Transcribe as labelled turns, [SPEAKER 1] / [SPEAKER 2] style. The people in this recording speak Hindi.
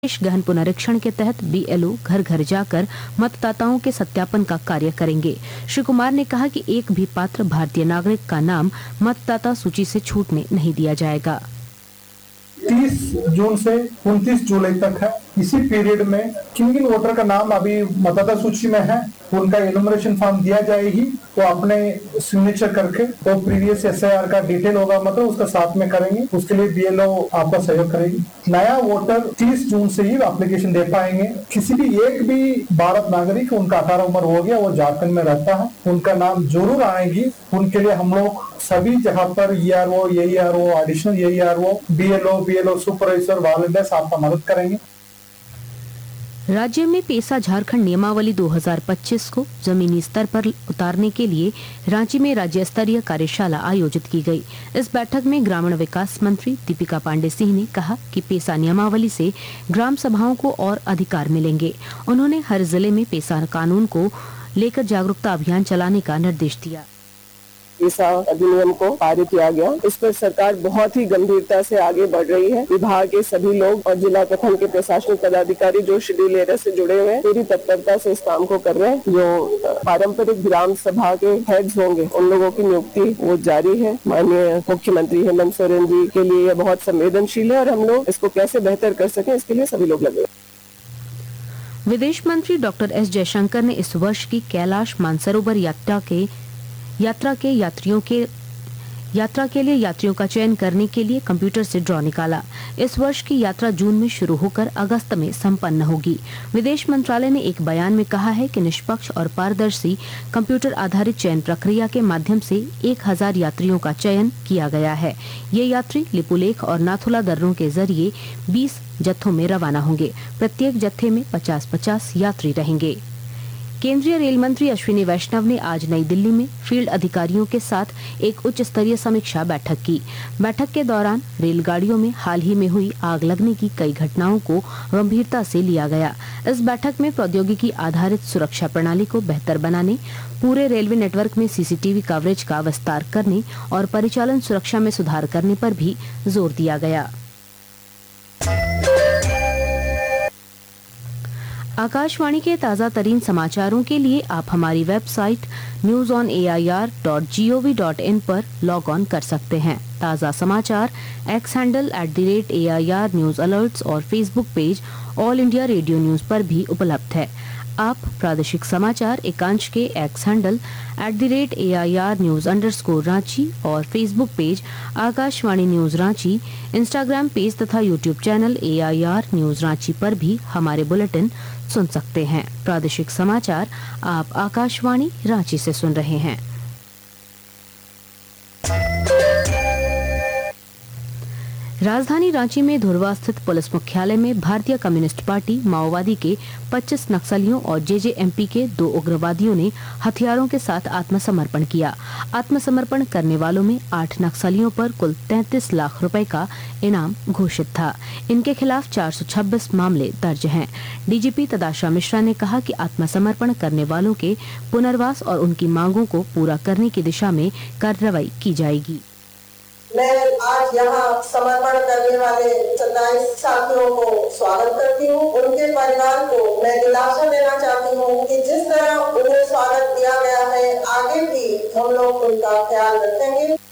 [SPEAKER 1] गहन पुनरीक्षण के तहत बीएलओ घर घर जाकर मतदाताओं के सत्यापन का कार्य करेंगे। श्री कुमार ने कहा कि एक भी पात्र भारतीय नागरिक का नाम मतदाता सूची से छूटने नहीं दिया जाएगा।
[SPEAKER 2] 30 जून से 29 जुलाई तक है। इसी पीरियड में किन किन वोटर का नाम अभी मतदाता सूची में है उनका एनुमरेशन फॉर्म दिया जाएगी, तो अपने सिग्नेचर करके तो प्रीवियस एसआईआर का डिटेल होगा, मतलब उसका साथ में करेंगे। उसके लिए बीएलओ आपका सहयोग करेगी। नया वोटर 30 जून से ही एप्लीकेशन दे पाएंगे। किसी भी एक भी भारत नागरिक उनका 18 उम्र हो गया, वो झारखंड में रहता है, उनका नाम जरूर आएगी। उनके लिए हम लोग सभी जगह पर ERO, AERO, additional AERO, BLO supervisor, volunteers आपका मदद करेंगे।
[SPEAKER 1] राज्य में पेसा झारखंड नियमावली 2025 को जमीनी स्तर पर उतारने के लिए रांची में राज्य स्तरीय कार्यशाला आयोजित की गई। इस बैठक में ग्रामीण विकास मंत्री दीपिका पांडे सिंह ने कहा कि पेसा नियमावली से ग्राम सभाओं को और अधिकार मिलेंगे। उन्होंने हर जिले में पेसा कानून को लेकर जागरूकता अभियान चलाने का निर्देश दिया।
[SPEAKER 3] पेसा अधिनियम को पारित किया गया। इस पर सरकार बहुत ही गंभीरता से आगे बढ़ रही है। विभाग के सभी लोग और जिला प्रखंड के प्रशासनिक पदाधिकारी जो शेड्यूल एरिया से जुड़े हुए हैं, पूरी तत्परता से इस काम को कर रहे हैं। जो पारंपरिक ग्राम सभा के हेड्स होंगे, उन लोगों की नियुक्ति वो जारी है। माननीय मुख्यमंत्री हेमंत सोरेन जी के लिए यह बहुत संवेदनशील है और हम लोग इसको कैसे बेहतर कर सकें, इसके लिए सभी लोग लगे।
[SPEAKER 1] विदेश मंत्री डॉक्टर एस जयशंकर ने इस वर्ष की कैलाश मानसरोवर यात्रा के लिए यात्रियों का चयन करने के लिए कंप्यूटर से ड्रॉ निकाला। इस वर्ष की यात्रा जून में शुरू होकर अगस्त में संपन्न होगी। विदेश मंत्रालय ने एक बयान में कहा है कि निष्पक्ष और पारदर्शी कंप्यूटर आधारित चयन प्रक्रिया के माध्यम से 1000 यात्रियों का चयन किया गया है। ये यात्री लिपुलेख और नाथुला दर्रों के जरिए 20 जत्थों में रवाना होंगे। प्रत्येक जत्थे में 50-50 यात्री रहेंगे। केंद्रीय रेल मंत्री अश्विनी वैष्णव ने आज नई दिल्ली में फील्ड अधिकारियों के साथ एक उच्च स्तरीय समीक्षा बैठक की। बैठक के दौरान रेलगाड़ियों में हाल ही में हुई आग लगने की कई घटनाओं को गंभीरता से लिया गया। इस बैठक में प्रौद्योगिकी आधारित सुरक्षा प्रणाली को बेहतर बनाने, पूरे रेलवे नेटवर्क में सीसीटीवी कवरेज का विस्तार करने और परिचालन सुरक्षा में सुधार करने पर भी जोर दिया गया। आकाशवाणी के ताज़ा तरीन समाचारों के लिए आप हमारी वेबसाइट newsonair.gov.in पर लॉग ऑन कर सकते हैं। ताज़ा समाचार x handle @AIR news alerts और Facebook page all India radio news पर भी उपलब्ध है। आप प्रादेशिक समाचार एकांश के x handle @AIR news _Ranchi और Facebook page Akashvani news Ranchi, Instagram page तथा YouTube channel AIR news Ranchi पर भी हमारे बुलेटिन सुन सकते हैं। प्रादेशिक समाचार आप आकाशवाणी रांची से सुन रहे हैं। राजधानी रांची में धुरवा स्थित पुलिस मुख्यालय में भारतीय कम्युनिस्ट पार्टी माओवादी के 25 नक्सलियों और जेजेएमपी के 2 उग्रवादियों ने हथियारों के साथ आत्मसमर्पण किया। आत्मसमर्पण करने वालों में 8 नक्सलियों पर कुल 33 लाख रुपए का इनाम घोषित था। इनके खिलाफ 426 मामले दर्ज हैं। डीजीपी तदाशा मिश्रा ने कहा कि आत्मसमर्पण करने वालों के पुनर्वास और उनकी मांगों को पूरा करने की दिशा में कार्रवाई की जाएगी।
[SPEAKER 4] मैं आज यहाँ समर्पण करने वाले 27 साथियों को स्वागत करती हूँ। उनके परिवार को मैं दिलासा देना चाहती हूँ कि जिस तरह उन्हें स्वागत दिया गया है, आगे भी हम लोग उनका ख्याल रखेंगे।